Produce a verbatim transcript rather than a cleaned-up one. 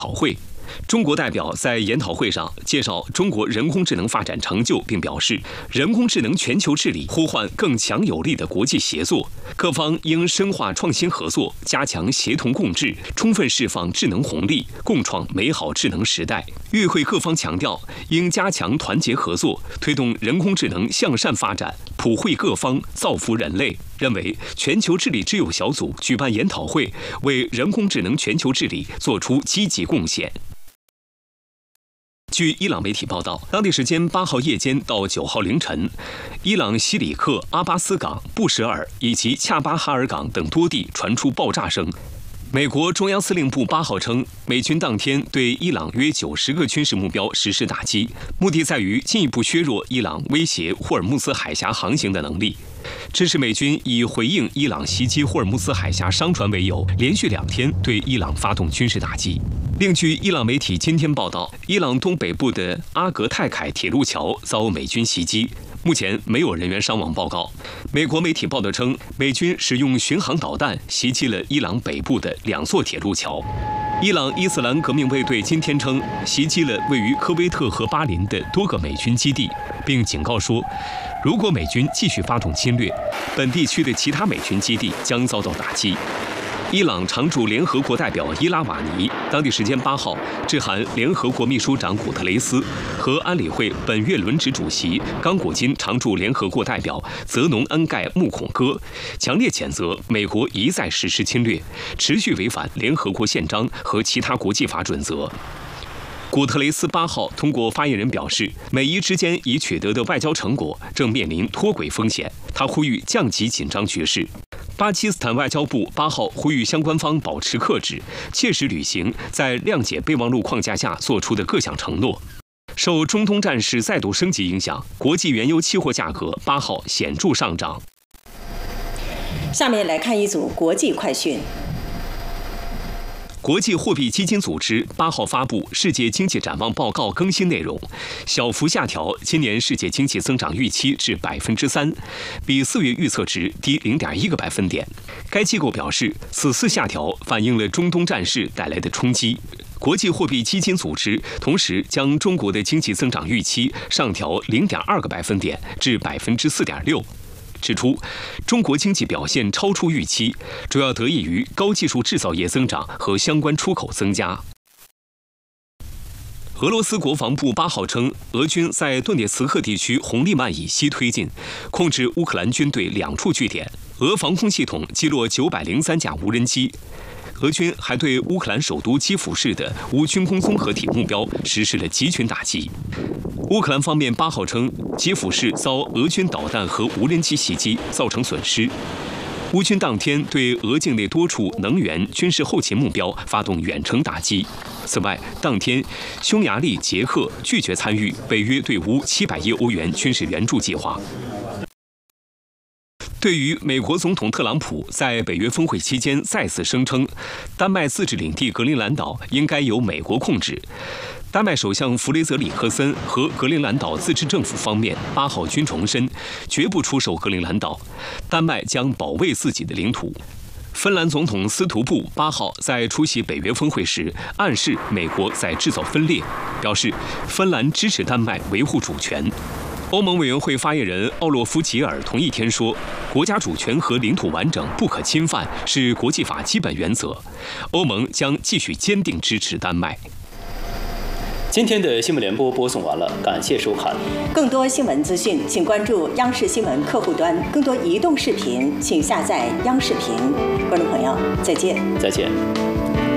讨会。中国代表在研讨会上介绍中国人工智能发展成就，并表示，人工智能全球治理呼唤更强有力的国际协作，各方应深化创新合作，加强协同共治，充分释放智能红利，共创美好智能时代。与会各方强调，应加强团结合作，推动人工智能向善发展，普惠各方，造福人类。认为全球治理之友小组举办研讨会，为人工智能全球治理做出积极贡献。据伊朗媒体报道，当地时间八号夜间到九号凌晨，伊朗西里克、阿巴斯港、布什尔以及恰巴哈尔港等多地传出爆炸声。美国中央司令部八号称，美军当天对伊朗约九十个军事目标实施打击，目的在于进一步削弱伊朗威胁霍尔木兹海峡航行的能力。这是美军以回应伊朗袭击霍尔木兹海峡商船为由，连续两天对伊朗发动军事打击。另据伊朗媒体今天报道，伊朗东北部的阿格泰凯铁路桥遭美军袭击，目前没有人员伤亡报告。美国媒体报道称，美军使用巡航导弹袭击了伊朗北部的两座铁路桥。伊朗伊斯兰革命卫队今天称，袭击了位于科威特和巴林的多个美军基地，并警告说，如果美军继续发动侵略，本地区的其他美军基地将遭到打击。伊朗常驻联合国代表伊拉瓦尼当地时间八号致函联合国秘书长古特雷斯和安理会本月轮值主席刚果金常驻联合国代表泽农恩盖穆孔戈，强烈谴责美国一再实施侵略，持续违反联合国宪章和其他国际法准则。古特雷斯八号通过发言人表示，美伊之间已取得的外交成果正面临脱轨风险，他呼吁降级紧张局势。巴基斯坦外交部八号呼吁相关方保持克制，切实履行在谅解备忘录框架下做出的各项承诺。受中东战事再度升级影响，国际原油期货价格八号显著上涨。 下面来看一组国际快讯。 国际货币基金组织八号发布世界经济展望报告更新内容，小幅下调今年世界经济增长预期至百分之三，比四月预测值低零点一个百分点。该机构表示，此次下调反映了中东战事带来的冲击。国际货币基金组织同时将中国的经济增长预期上调零点二个百分点至百分之四点六。指出，中国经济表现超出预期，主要得益于高技术制造业增长和相关出口增加。俄罗斯国防部八号称，俄军在顿涅茨克地区红利曼以西推进，控制乌克兰军队两处据点。俄防空系统击落九百零三架无人机。俄军还对乌克兰首都基辅市的无军工综合体目标实施了集群打击。乌克兰方面八号称，基辅市遭俄军导弹和无人机袭击，造成损失。乌军当天对俄境内多处能源、军事后勤目标发动远程打击。此外，当天匈牙利、捷克拒绝参与北约对乌七百亿欧元军事援助计划。对于美国总统特朗普在北约峰会期间再次声称，丹麦自治领地格陵兰岛应该由美国控制，丹麦首相弗雷泽里克森和格陵兰岛自治政府方面八号均重申，绝不出售格陵兰岛，丹麦将保卫自己的领土。芬兰总统斯图布八号在出席北约峰会时，暗示美国在制造分裂，表示芬兰支持丹麦维护主权。欧盟委员会发言人奥洛夫·吉尔同一天说，国家主权和领土完整不可侵犯是国际法基本原则，欧盟将继续坚定支持丹麦。 今天的新闻联播播送完了，感谢收看。 更多新闻资讯，请关注央视新闻客户端；更多移动视频，请下载央视频。观众朋友，再见。 再见。